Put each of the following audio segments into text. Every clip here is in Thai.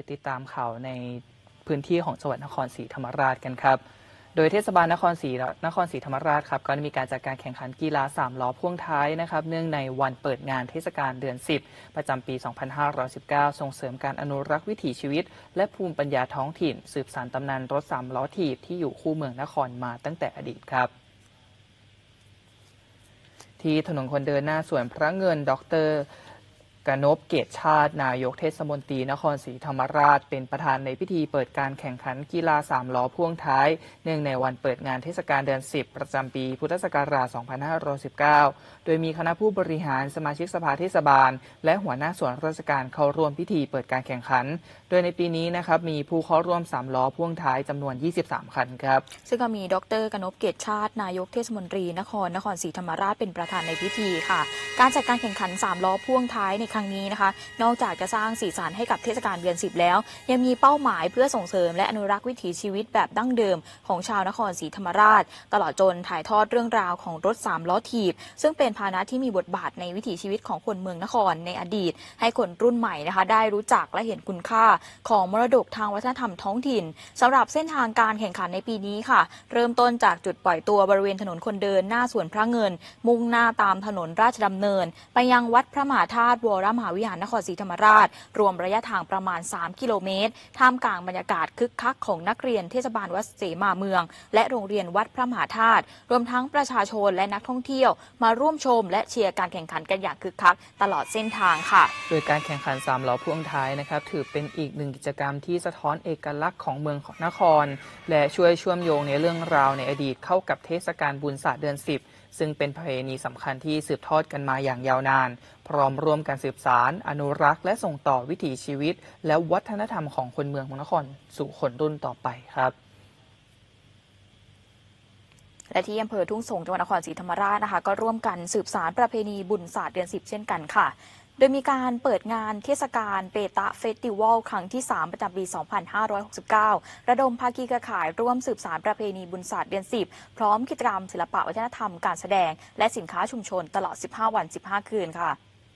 ติดตามข่าวในพื้นที่ของจังหวัดนครศรีธรรมราชกันครับโดยเทศบาลนครศรีธรรมราชครับก็มีการจัดการแข่งขันกีฬา3ล้อพ่วงท้ายนะครับเนื่องในวันเปิดงานเทศกาลเดือน10ประจำปี 2519 ส่งเสริมการอนุรักษ์วิถีชีวิตและภูมิปัญญาท้องถิ่นสืบสานตำนานรถ3ล้อถีบที่อยู่คู่เมืองนครมาตั้งแต่อดีตครับที่ถนนคนเดินหน้าสวนพระเงินดร.กนพเกตชาตินายกเทศมนตรีนครศรีธรรมราชเป็นประธานในพิธีเปิดการแข่งขันกีฬา3ล้อพ่วงท้ายเนื่องในวันเปิดงานเทศกาลเดือน10ประจำปีพุทธศักราช 2519 โดยมีคณะผู้บริหารสมาชิกสภาเทศบาลและหัวหน้าส่วนราชการเข้าร่วมพิธีเปิดการแข่งขันโดยในปีนี้นะครับมีผู้เข้าร่วม3ล้อพ่วงท้ายจำนวน23คันครับซึ่งก็มีดร.กนพเกตชาตินายกเทศมนตรีนครศรีธรรมราชเป็นประธานในพิธีค่ะการจัดการแข่งขัน3ล้อพ่วงท้ายในครั้งนี้นะคะนอกจากจะสร้างสีสันให้กับเทศกาลเดือน10แล้วยังมีเป้าหมายเพื่อส่งเสริมและอนุรักษ์วิถีชีวิตแบบดั้งเดิมของชาวนครศรีธรรมราชตลอดจนถ่ายทอดเรื่องราวของรถ3ล้อถีบซึ่งเป็นพาหนะที่มีบทบาทในวิถีชีวิตของคนเมืองนครในอดีตให้คนรุ่นใหม่นะคะได้รู้จักและเห็นคุณค่าของมรดกทางวัฒนธรรมท้องถิ่นสำหรับเส้นทางการแข่งขันในปีนี้ค่ะเริ่มต้นจากจุดปล่อยตัวบริเวณถนนคนเดินหน้าสวนพระเงินมุ่งหน้าตามถนนราชดำเนินไปยังวัดพระมหาธาตุวรมหาวิหารนครศรีธรรมราชรวมระยะทางประมาณ3กิโลเมตรท่ามกลางบรรยากาศคึกคักของนักเรียนเทศบาลวัดเสมาเมืองและโรงเรียนวัดพระมหาธาตุรวมทั้งประชาชนและนักท่องเที่ยวมาร่วมชมและเชียร์การแข่งขันกันอย่างคึกคักตลอดเส้นทางค่ะโดยการแข่งขัน3ล้อพ่วงท้ายนะครับถือเป็นอีกหนึ่งกิจกรรมที่สะท้อนเอกลักษณ์ของเมืองนครและช่วยเชื่อมโยงในเรื่องราวในอดีตเข้ากับเทศกาลบุญศาสตร์เดือน10ซึ่งเป็นประเพณีสำคัญที่สืบทอดกันมาอย่างยาวนานพร้อมร่วมกันสืบสานอนุรักษ์และส่งต่อวิถีชีวิตและวัฒนธรรมของคนเมืองนครสู่คนรุ่นต่อไปครับและที่อำเภอทุ่งสงจังหวัดนครศรีธรรมราชนะคะก็ร่วมกันสืบสานประเพณีบุญศาสตร์เดือน10เช่นกันค่ะโดยมีการเปิดงานเทศกาลเปตะเฟสติวัลครั้งที่3ประจำปี 2569 ระดมภาคีเครือข่ายร่วมสืบสานประเพณีบุญศาสตร์เดือน10พร้อมกิจกรรมศิลปะวัฒนธรรมการแสดงและสินค้าชุมชนตลอด15วัน15คืนค่ะ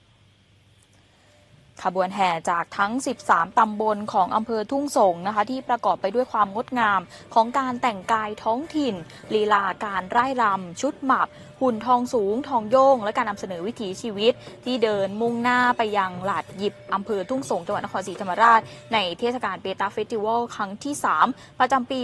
ขบวนแห่จากทั้ง13ตำบลของอำเภอทุ่งสงนะคะที่ประกอบไปด้วยความงดงามของการแต่งกายท้องถิ่นลีลาการร่ายรำชุดหมับหุ่นทองสูงทองโยงและการนำเสนอวิถีชีวิตที่เดินมุ่งหน้าไปยังหลาดหยิบอำเภอทุ่งสงจังหวัดนครศรีธรรมราชในเทศกาลเปตาเฟสติวัลครั้งที่3ประจำปี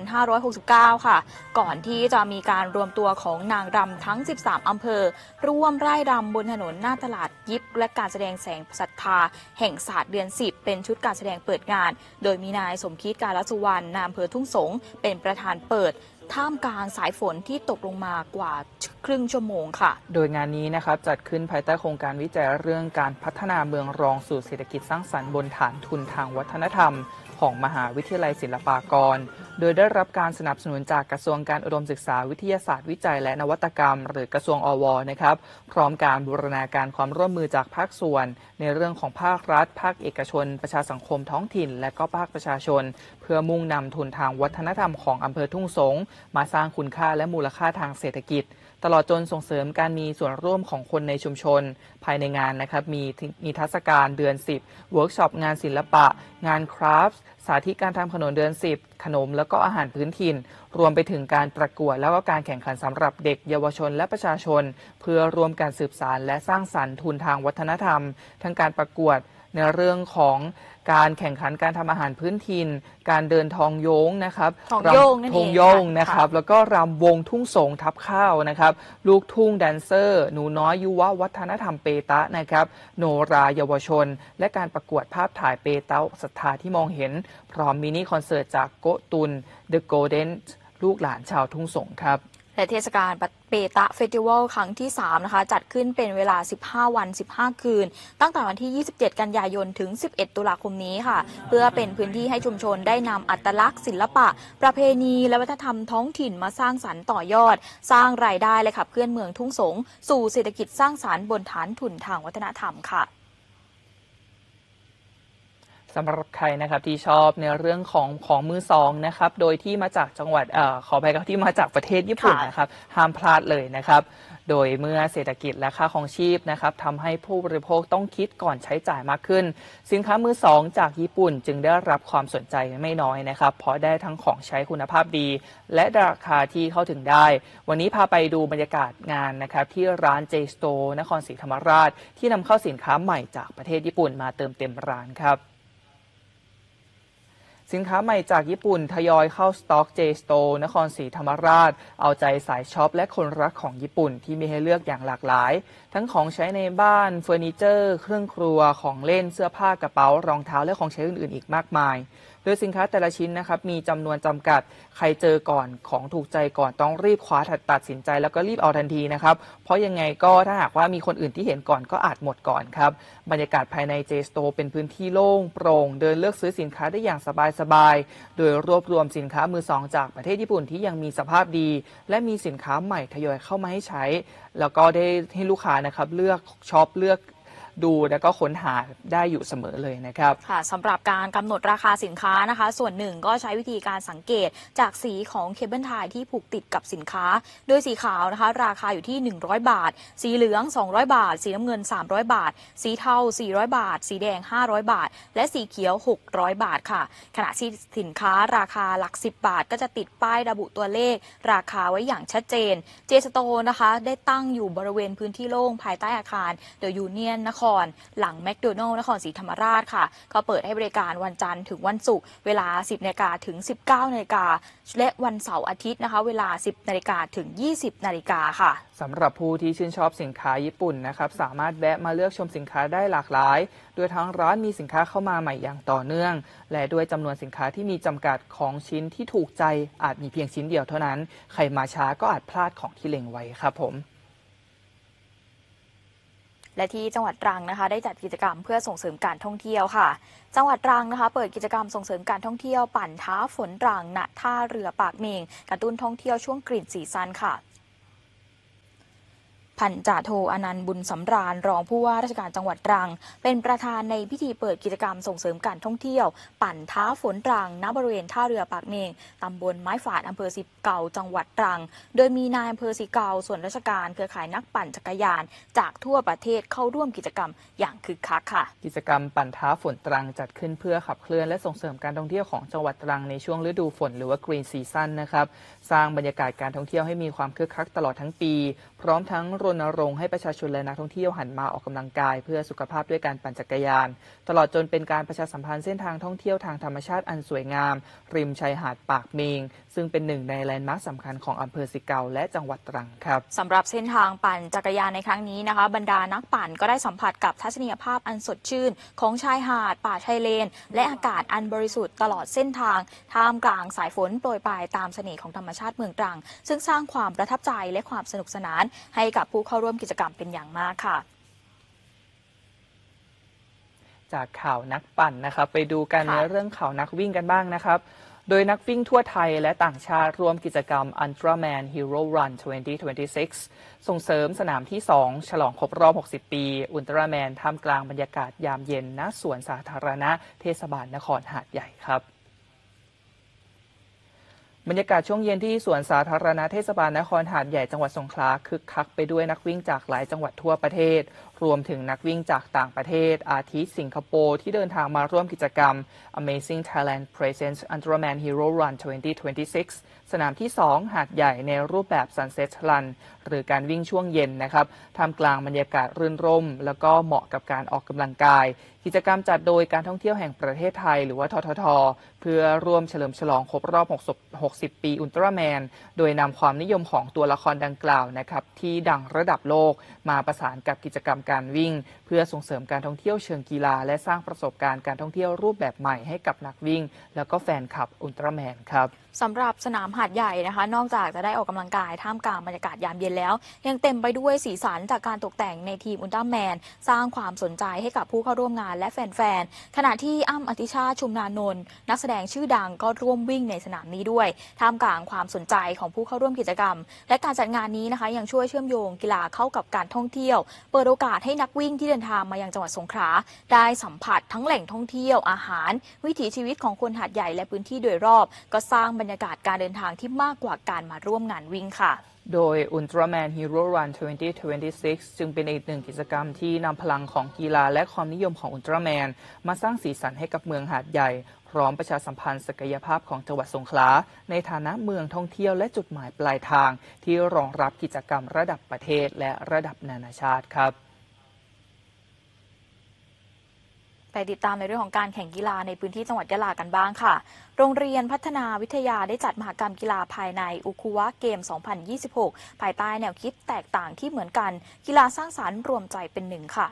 2569 ค่ะก่อนที่จะมีการรวมตัวของนางรำทั้ง13อำเภอร่วมร่ายรำบนถนนหน้าตลาดยิบและการแสดงแสงศรัทธาแห่งศาสตร์เดือน10เป็นชุดการแสดงเปิดงานโดยมีนายสมคิด กาลสุวรรณนายอำเภอทุ่งสงเป็นประธานเปิดท่ามกลางสายฝนที่ตกลงมากว่าครึ่งชั่วโมงค่ะโดยงานนี้นะครับจัดขึ้นภายใต้โครงการวิจัยเรื่องการพัฒนาเมืองรองสู่เศรษฐกิจสร้างสรรค์บนฐานทุนทางวัฒนธรรมของมหาวิทยาลัยศิลปากรโดยได้รับการสนับสนุนจากกระทรวงการอุดมศึกษาวิทยาศาสตร์วิจัยและนวัตกรรมหรือกระทรวงอวนะครับพร้อมการบูรณาการความร่วมมือจากภาคส่วนในเรื่องของภาครัฐภาคเอกชนประชาสังคมท้องถิ่นและก็ภาคประชาชนเพื่อมุ่งนำทุนทางวัฒนธรรมของอำเภอทุ่งสงมาสร้างคุณค่าและมูลค่าทางเศรษฐกิจตลอดจนส่งเสริมการมีส่วนร่วมของคนในชุมชนภายในงานนะครับมีนิทรรศการเดือน10เวิร์กช็อปงานศิลปะงานคราฟต์สาธิตการทำขนมเดือน10ขนมแล้วก็อาหารพื้นถิ่นรวมไปถึงการประกวดแล้วก็การแข่งขันสำหรับเด็กเยาวชนและประชาชนเพื่อร่วมกันสืบสานและสร้างสรรค์ทุนทางวัฒนธรรมทั้งการประกวดในเรื่องของการแข่งขันการทำอาหารพื้นถิ่นการเดินทองโยงนะครับทองโยงนั่นเองทองโยงนะครับแล้วก็รำวงทุ่งสงทับข้าวนะครับลูกทุ่งแดนเซอร์หนูน้อยยุววัฒนธรรมเปตะนะครับโนราเยาวชนและการประกวดภาพถ่ายเปตะศรัทธาที่มองเห็นพร้อมมินิคอนเสิร์ตจากโกตุน The Golden ลูกหลานชาวทุ่งสงครับและเทศกาลเปตะเฟสติวัลครั้งที่3นะคะจัดขึ้นเป็นเวลา15วัน15คืนตั้งแต่วันที่27กันยายนถึง11ตุลาคมนี้ค่ะเพื่อเป็นพื้นที่ให้ชุมชนได้นำอัตลักษณ์ศิลปะประเพณีและวัฒนธรรมท้องถิ่นมาสร้างสรรค์ต่อยอดสร้างรายได้และขับเคลื่อนเมืองทุ่งสงสู่เศรษฐกิจสร้างสรรค์บนฐานทุนทางวัฒนธรรมค่ะสสำหรับใครนะครับที่ชอบในเรื่องของมือสองนะครับโดยที่มาจากจังหวัดขออภัยครับที่มาจากประเทศญี่ปุ่นนะครับห้ามพลาดเลยนะครับโดยเมื่อเศรษฐกิจและค่าครองชีพนะครับทำให้ผู้บริโภคต้องคิดก่อนใช้จ่ายมากขึ้นสินค้ามือสองจากญี่ปุ่นจึงได้รับความสนใจไม่น้อยนะครับเพราะได้ทั้งของใช้คุณภาพดีและราคาที่เข้าถึงได้วันนี้พาไปดูบรรยากาศงานนะครับที่ร้าน J Store นครศรีธรรมราชที่นำเข้าสินค้าใหม่จากประเทศญี่ปุ่นมาเติมเต็มร้านครับสินค้าใหม่จากญี่ปุ่นทยอยเข้าสต็อก J Store นครศรีธรรมราชเอาใจสายช็อปและคนรักของญี่ปุ่นที่มีให้เลือกอย่างหลากหลายทั้งของใช้ในบ้านเฟอร์นิเจอร์เครื่องครัวของเล่นเสื้อผ้ากระเป๋ารองเท้าและของใช้อื่นๆอีกมากมายโดยสินค้าแต่ละชิ้นนะครับมีจำนวนจำกัดใครเจอก่อนของถูกใจก่อนต้องรีบคว้าตัดสินใจแล้วก็รีบเอาทันทีนะครับเพราะยังไงก็ถ้าหากว่ามีคนอื่นที่เห็นก่อนก็อาจหมดก่อนครับบรรยากาศภายใน J Store เป็นพื้นที่โล่งโปร่งเดินเลือกซื้อสินค้าได้อย่างสบายๆโดยรวบรวมสินค้ามือสองจากประเทศญี่ปุ่นที่ยังมีสภาพดีและมีสินค้าใหม่ทยอยเข้ามาให้ใช้แล้วก็ได้ให้ลูกค้านะครับเลือกช็อปเลือกดูแล้วก็ค้นหาได้อยู่เสมอเลยนะครับค่ะสำหรับการกำหนดราคาสินค้านะคะส่วนหนึ่งก็ใช้วิธีการสังเกตจากสีของเคเบิลไทยที่ผูกติดกับสินค้าโดยสีขาวนะคะราคาอยู่ที่100บาทสีเหลือง200บาทสีน้ำเงิน300บาทสีเทา400บาทสีแดง500บาทและสีเขียว600บาทค่ะขณะที่สินค้าราคาหลัก10บาทก็จะติดป้ายระบุตัวเลขราคาไว้อย่างชัดเจนเจสโตนะคะได้ตั้งอยู่บริเวณพื้นที่โล่งภายใต้อาคารเดอะยูเนียนนครหลังแมคโดนัลล์นครศรีธรรมราชค่ะก็เปิดให้บริการวันจันทร์ถึงวันศุกร์เวลา 10 นาฬิกาถึง 19 นาฬิกาและวันเสาร์อาทิตย์นะคะเวลา 10 นาฬิกาถึง 20 นาฬิกาค่ะสำหรับผู้ที่ชื่นชอบสินค้าญี่ปุ่นนะครับสามารถแวะมาเลือกชมสินค้าได้หลากหลายโดยทางร้านมีสินค้าเข้ามาใหม่อย่างต่อเนื่องและด้วยจำนวนสินค้าที่มีจำกัดของชิ้นที่ถูกใจอาจมีเพียงชิ้นเดียวเท่านั้นใครมาช้าก็อาจพลาดของที่เล็งไว้ครับผมและที่จังหวัดตรังนะคะได้จัดกิจกรรมเพื่อส่งเสริมการท่องเที่ยวค่ะจังหวัดตรังนะคะเปิดกิจกรรมส่งเสริมการท่องเที่ยวปั่นท้าฝนตรังณท่าเรือปากเมงกระตุ้นท่องเที่ยวช่วงกลิ่นซีซั่นค่ะพันจ่าโทอนันต์บุญสำราญรองผู้ว่าราชการจังหวัดตรังเป็นประธานในพิธีเปิดกิจกรรมส่งเสริมการท่องเที่ยวปั่นท้าฝนตรังณบริเวณท่าเรือปากเมงตำบลไม้ฝาดอำเภอสิเก่าจังหวัดตรังโดยมีนายอำเภอสิเก่าส่วนราชการเครือข่ายนักปั่นจักรยานจากทั่วประเทศเข้าร่วมกิจกรรมอย่างคึกคักค่ะกิจกรรมปั่นท้าฝนตรังจัดขึ้นเพื่อขับเคลื่อนและส่งเสริมการท่องเที่ยวของจังหวัดตรังในช่วงฤดูฝนหรือว่า Green Season นะครับสร้างบรรยากาศการท่องเที่ยวให้มีความคึกคักตลอดทั้งปีพร้อมทั้งรณรงค์ให้ประชาชนและนักท่องเที่ยวหันมาออกกำลังกายเพื่อสุขภาพด้วยการปั่นจักรยานตลอดจนเป็นการประชาสัมพันธ์เส้นทางท่องเที่ยวทางธรรมชาติอันสวยงามริมชายหาดปากเมงซึ่งเป็นหนึ่งในแลนด์มาร์คสำคัญของอำเภอสิเกาและจังหวัดตรังครับสำหรับเส้นทางปั่นจักรยานในครั้งนี้นะคะบรรดานักปั่นก็ได้สัมผัสกับทัศนียภาพอันสดชื่นของชายหาดป่าชายเลนและอากาศอันบริสุทธิ์ตลอดเส้นทางท่ามกลางสายฝนโปรยปลายตามเสน่ห์ของธรรมชาติเมืองตรังซึ่งสร้างความประทับใจและความสนุกสนานให้กับผู้เข้าร่วมกิจกรรมเป็นอย่างมากค่ะจากข่าวนักปั่นนะครับไปดูกันในเรื่องข่าวนักวิ่งกันบ้างนะครับโดยนักวิ่งทั่วไทยและต่างชาติร่วมกิจกรรม Ultraman Hero Run 2026 ส่งเสริมสนามที่ 2 ฉลองครบรอบ 60 ปีอุลตร้าแมนท่ามกลางบรรยากาศยามเย็นณสวนสาธารณะเทศบาลนครหาดใหญ่ครับบรรยากาศช่วงเย็นที่สวนสาธารณะเทศบาลนครหาดใหญ่จังหวัดสงขลาคึกคักไปด้วยนักวิ่งจากหลายจังหวัดทั่วประเทศรวมถึงนักวิ่งจากต่างประเทศอาทิสิงคโปร์ที่เดินทางมาร่วมกิจกรรม Amazing Thailand Presents Ultraman Hero Run 2026 สนามที่ 2 หาดใหญ่ในรูปแบบ Sunset Run หรือการวิ่งช่วงเย็นนะครับท่ามกลางบรรยากาศรื่นร่มแล้วก็เหมาะกับการออกกำลังกายกิจกรรมจัดโดยการท่องเที่ยวแห่งประเทศไทยหรือว่าททท.เพื่อร่วมเฉลิมฉลองครบรอบ60 ปีอุลตร้าแมนโดยนำความนิยมของตัวละครดังกล่าวนะครับที่ดังระดับโลกมาประสานกับกิจกรรมการวิ่งเพื่อส่งเสริมการท่องเที่ยวเชิงกีฬาและสร้างประสบการณ์การท่องเที่ยวรูปแบบใหม่ให้กับนักวิ่งแล้วก็แฟนคลับอุลตร้าแมนครับสำหรับสนามหาดใหญ่นะคะนอกจากจะได้ออกกำลังกายท่ามกลางบรรยากาศยามเย็นแล้วยังเต็มไปด้วยสีสันจากการตกแต่งในทีมอุลตร้าแมนสร้างความสนใจให้กับผู้เข้าร่วมงานและแฟนๆขณะที่อ้ำอธิชาติชุมนานนท์นักแสดงชื่อดังก็ร่วมวิ่งในสนามนี้ด้วยท่ามกลางความสนใจของผู้เข้าร่วมกิจกรรมและการจัดงานนี้นะคะยังช่วยเชื่อมโยงกีฬาเข้ากับการท่องเที่ยวเปิดโอกาสสให้นักวิ่งที่เดินทางมายังจังหวัดสงขลาได้สัมผัสทั้งแหล่งท่องเที่ยวอาหารวิถีชีวิตของคนหาดใหญ่และพื้นที่โดยรอบก็สร้างบรรยากาศการเดินทางที่มากกว่าการมาร่วมงานวิ่งค่ะโดย Ultraman Hero Run 2026 จึงเป็นอีกหนึ่งกิจกรรมที่นำพลังของกีฬาและความนิยมของอุลตร้าแมนมาสร้างสีสันให้กับเมืองหาดใหญ่พร้อมประชาสัมพันธ์ศักยภาพของจังหวัดสงขลาในฐานะเมืองท่องเที่ยวและจุดหมายปลายทางที่รองรับกิจกรรมระดับประเทศและระดับนานาชาติครับไปติดตามในเรื่องของการแข่งกีฬาในพื้นที่จังหวัดยะลากันบ้างค่ะโรงเรียนพัฒนาวิทยาได้จัดมหกรรมกีฬาภายในอุคุวะเกม 2026 ภายใต้แนวคิดแตกต่างที่เหมือนกันกีฬาสร้างสรรค์รวมใจเป็นหนึ่งค่ะ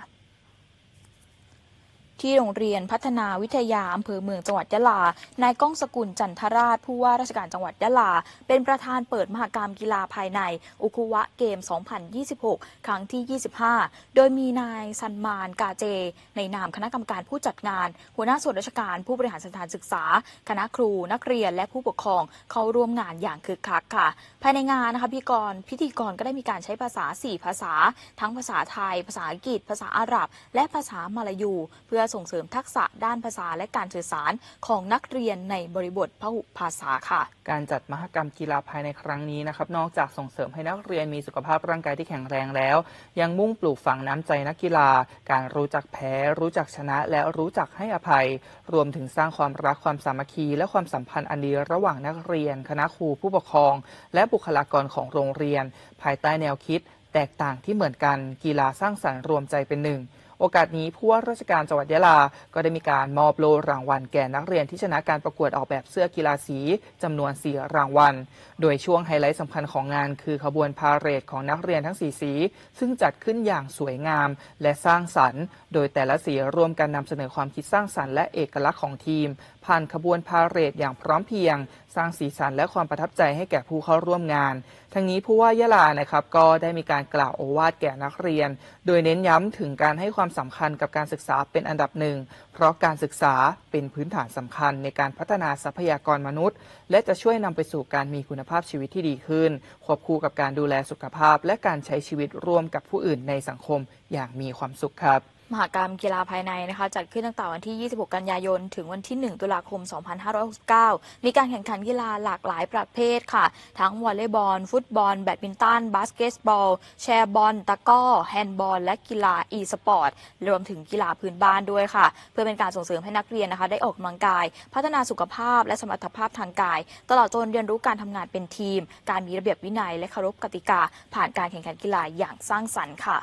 ที่โรงเรียนพัฒนาวิทยาอำเภอเมืองจังหวัดยะลานายก้องสกุลจันทราชผู้ว่าราชการจังหวัดยะลาเป็นประธานเปิดมหกรรมกีฬาภายในอุคุวะเกม 2026 ครั้งที่ 25 โดยมีนายซันมานกาเจในนามคณะกรรมการผู้จัดงานหัวหน้าส่วนราชการผู้บริหารสถานศึกษาคณะครูนักเรียนและผู้ปกครองเข้าร่วมงานอย่างคึกคักค่ะภายในงานนะคะพิธีกรก็ได้มีการใช้ภาษา4ภาษาทั้งภาษาไทยภาษาอังกฤษภาษาอาหรับและภาษามลายูเพื่อส่งเสริมทักษะด้านภาษาและการสื่อสารของนักเรียนในบริบทพหุภาษาค่ะการจัดมหกรรมกีฬาภายในครั้งนี้นะครับนอกจากส่งเสริมให้นักเรียนมีสุขภาพร่างกายที่แข็งแรงแล้วยังมุ่งปลูกฝังน้ำใจนักกีฬาการรู้จักแพ้รู้จักชนะและรู้จักให้อภัยรวมถึงสร้างความรักความสามัคคีและความสัมพันธ์อันดีระหว่างนักเรียนคณะครูผู้ปกครองและบุคลากรของโรงเรียนภายใต้แนวคิดแตกต่างที่เหมือนกันกีฬาสร้างสรรค์รวมใจเป็นหนึ่งโอกาสนี้ผู้ว่าราชการจังหวัดยะลาก็ได้มีการมอบโล่รางวัลแก่นักเรียนที่ชนะการประกวดออกแบบเสื้อกีฬาสีจำนวน4รางวัลโดยช่วงไฮไลท์สำคัญของงานคือขบวนพาเหรดของนักเรียนทั้ง4สีซึ่งจัดขึ้นอย่างสวยงามและสร้างสรรค์โดยแต่ละสีร่วมกันนำเสนอความคิดสร้างสรรค์และเอกลักษณ์ของทีมผ่านขบวนพาเหรดอย่างพร้อมเพรียงสร้างสีสันและความประทับใจให้แก่ผู้เข้าร่วมงานทั้งนี้ผู้ว่ายะลานะครับก็ได้มีการกล่าวโอวาทแก่นักเรียนโดยเน้นย้ำถึงการให้ความสำคัญกับการศึกษาเป็นอันดับหนึ่งเพราะการศึกษาเป็นพื้นฐานสำคัญในการพัฒนาทรัพยากรมนุษย์และจะช่วยนำไปสู่การมีคุณภาพชีวิตที่ดีขึ้นควบคู่กับการดูแลสุขภาพและการใช้ชีวิตร่วมกับผู้อื่นในสังคมอย่างมีความสุขครับมหกรรมกีฬาภายในนะคะจัดขึ้นตั้งแต่วันที่ 26 กันยายนถึงวันที่ 1 ตุลาคม 2569 มีการแข่งขันกีฬาหลากหลายประเภทค่ะทั้งวอลเลย์บอลฟุตบอลแบดมินตันบาสเกตบอลแชร์บอลตะกร้อแฮนด์บอลและกีฬาอีสปอร์ตรวมถึงกีฬาพื้นบ้านด้วยค่ะเพื่อเป็นการส่งเสริมให้นักเรียนนะคะได้ออกกำลังกายพัฒนาสุขภาพและสมรรถภาพทางกายตลอดจนเรียนรู้การทำงานเป็นทีมการมีระเบียบวินัยและเคารพกติกาผ่านการแข่งขันกีฬาอย่างสร้างสรรค์ค่ะ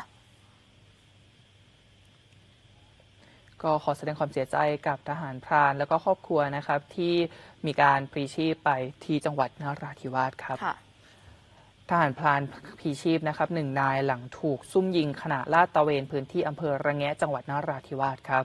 ก็ขอแสดงความเสียใจกับทหารพรานและก็ครอบครัวนะครับที่มีการพลีชีพไปที่จังหวัดนราธิวาสครับทหารพรานพลีชีพนะครับ1 นายหลังถูกซุ่มยิงขณะลาดตระเวนพื้นที่อำเภอระแงะจังหวัดนราธิวาสครับ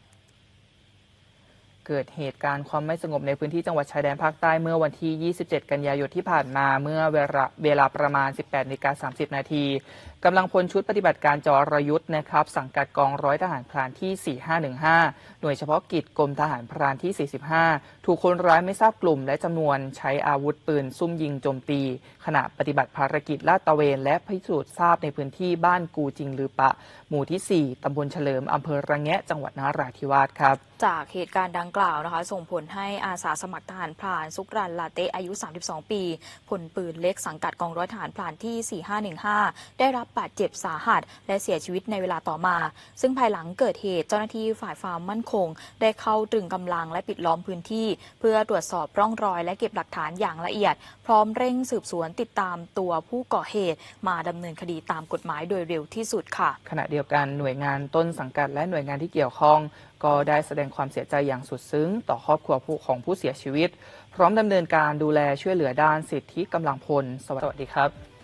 เกิดเหตุการณ์ความไม่สงบในพื้นที่จังหวัดชายแดนภาคใต้เมื่อวันที่ 27 กันยายนที่ผ่านมาเมื่อเวลาประมาณ 18:30 น.กำลังพลชุดปฏิบัติการจรยุทธ์นะครับสังกัดกองร้อยทหารพรานที่ 4515 หน่วยเฉพาะกิจกรมทหารพรานที่ 45 ถูกคนร้ายไม่ทราบกลุ่มและจำนวนใช้อาวุธปืนซุ่มยิงโจมตีขณะปฏิบัติภารกิจลาดตระเวนและพิสูจน์ทราบในพื้นที่บ้านกูจิงลือปะหมู่ที่ 4 ตำบลเฉลิมอำเภอระแงะจังหวัดนราธิวาสครับจากเหตุการณ์ดังกล่าวนะคะส่งผลให้อาสาสมัครทหารพรานสุกรันลาเตอายุ 32 ปีพลปืนเล็กสังกัดกองร้อยทหารพรานที่ 4515 ได้รับบาดเจ็บสาหัสและเสียชีวิตในเวลาต่อมาซึ่งภายหลังเกิดเหตุเจ้าหน้าที่ฝ่ายความมั่นคงได้เข้าตรึงกำลังและปิดล้อมพื้นที่เพื่อตรวจสอบร่องรอยและเก็บหลักฐานอย่างละเอียดพร้อมเร่งสืบสวนติดตามตัวผู้ก่อเหตุมาดำเนินคดีตามกฎหมายโดยเร็วที่สุดค่ะขณะเดียวกันหน่วยงานต้นสังกัดและหน่วยงานที่เกี่ยวข้องก็ได้แสดงความเสียใจอย่างสุดซึ้งต่อครอบครัวของผู้เสียชีวิตพร้อมดำเนินการดูแลช่วยเหลือด้านสิทธิกำลังพลสวัสดีครับ